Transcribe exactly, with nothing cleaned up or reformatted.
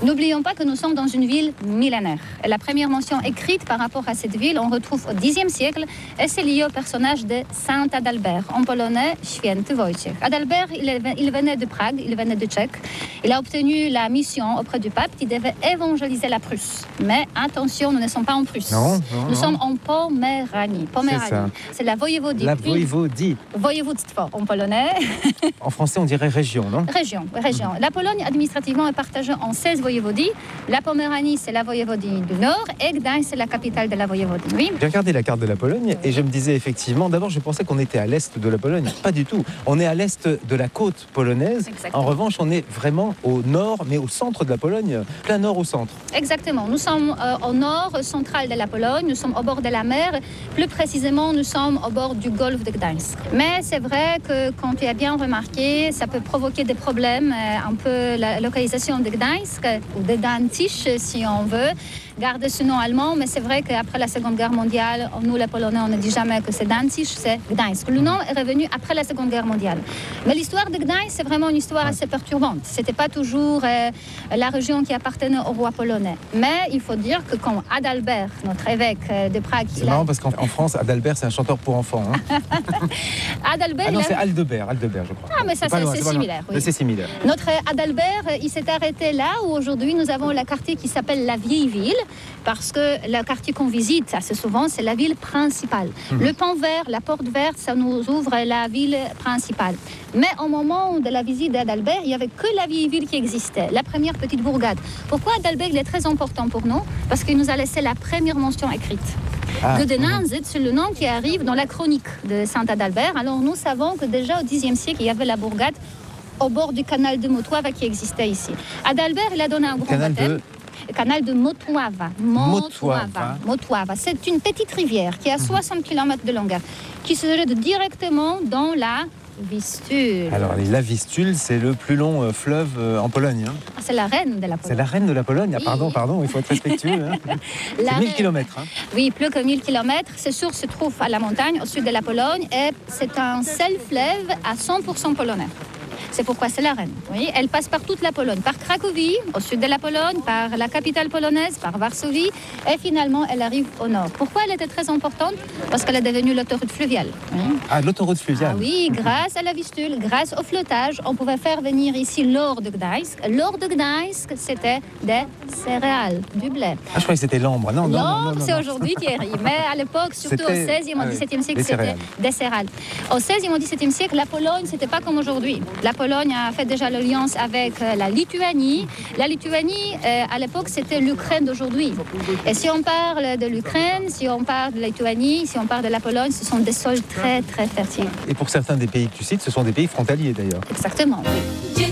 N'oublions pas que nous sommes dans une ville millénaire. Et la première mention écrite par rapport à cette ville, on retrouve au dixième siècle, et c'est lié au personnage de Saint Adalbert, en polonais Święty Wojciech. Adalbert, il venait de Prague, il venait de Tchèque. Il a obtenu la mission auprès du pape qui devait évangéliser la Prusse. Mais attention, nous ne sommes pas en Prusse. Non, non, nous non. sommes en Poméranie. Poméranie. C'est, c'est la voïvodie. La voïvodie. Voïvodstwo en polonais. En français, on dirait région, non? Région, région. La Pologne, administrativement, est partagée en seize voïvodies. La Poméranie, c'est la voïvodie du Nord. Et Gdańsk, c'est la capitale de la voïvodie. Oui. J'ai regardé la carte de la Pologne et je me disais effectivement, d'abord, je pensais qu'on était à l'est de la Pologne. Pas du tout. On est à l'est de la côte polonaise. Exactement. En revanche, on est vraiment au nord, mais au centre de la Pologne, plein nord au centre. Exactement. Nous sommes euh, au nord central de la Pologne. Nous sommes au bord de la mer. Plus précisément, nous sommes au bord du golfe de Gdańsk. Mais c'est vrai que, quand tu as bien remarqué, ça peut provoquer des problèmes. Euh, un peu la localisation de Gdańsk, ou de Danzig, si on veut, garde ce nom allemand, mais c'est vrai qu'après la Seconde Guerre mondiale, nous les Polonais, on ne dit jamais que c'est Danzig, c'est Gdańsk. Le nom est revenu après la Seconde Guerre mondiale. Mais l'histoire de Gdańsk, c'est vraiment une histoire assez perturbante. C'était pas toujours euh, la région qui appartenait au roi polonais. Mais il faut dire que quand Adalbert, notre évêque de Prague... C'est marrant a... parce qu'en en France, Adalbert, c'est un chanteur pour enfants. Hein. Adalbert... Ah non, a... c'est Aldebert, Aldebert, je crois. Ah, mais ça, c'est, c'est, c'est similaire. Oui. C'est similaire. Notre Adalbert, il s'est arrêté là où aujourd'hui nous avons le quartier qui s'appelle la Vieille Ville, parce que le quartier qu'on visite assez souvent, c'est la ville principale. Mmh. Le pont vert, la porte verte, ça nous ouvre la ville principale. Mais au moment de la visite d'Adalbert, il n'y avait que la Vieille Ville qui existait, la première petite bourgade. Pourquoi Adalbert il est très important pour nous? Parce qu'il nous a laissé la première mention écrite. Ah, Gdańsk, c'est le nom qui arrive dans la chronique de Saint Adalbert. Alors nous savons que déjà au dixième siècle, il y avait la bourgade au bord du canal de Motoava qui existait ici. Adalbert, il a donné un grand canal baptême. De... Le canal de Motoava. Motoava. Motoava. C'est une petite rivière qui a soixante kilomètres de longueur, qui se jette directement dans la Vistule. Alors, la Vistule, c'est le plus long fleuve en Pologne. Hein. Ah, c'est la reine de la Pologne. C'est la reine de la Pologne. Ah, pardon, pardon, il faut être respectueux. Hein. C'est mille kilomètres. Hein. Oui, plus que mille kilomètres. Ces sources se trouvent à la montagne, au sud de la Pologne, et c'est un seul fleuve à cent pour cent polonais. C'est pourquoi c'est la reine. Oui, elle passe par toute la Pologne, par Cracovie, au sud de la Pologne, par la capitale polonaise, par Varsovie, et finalement, elle arrive au nord. Pourquoi elle était très importante? Parce qu'elle est devenue l'autoroute fluviale. Oui. Ah, l'autoroute fluviale. Ah, oui, grâce à la Vistule, grâce au flottage, on pouvait faire venir ici l'or de Gdańsk. L'or de Gdańsk, c'était des céréales, du blé. Ah, je croyais que c'était l'ambre. Non, non, l'ambre, non, non, non, c'est non. aujourd'hui Thierry. Mais à l'époque, surtout c'était... au seizième, au dix-septième siècle, des c'était céréales. des céréales. Au seizième, au dix-septième siècle, la Pologne, c'était pas comme aujourd'hui. La Pologne a fait déjà l'alliance avec la Lituanie. La Lituanie, euh, à l'époque, c'était l'Ukraine d'aujourd'hui. Et si on parle de l'Ukraine, si on parle de la Lituanie, si on parle de la Pologne, ce sont des sols très, très fertiles. Et pour certains des pays que tu cites, ce sont des pays frontaliers d'ailleurs. Exactement, oui.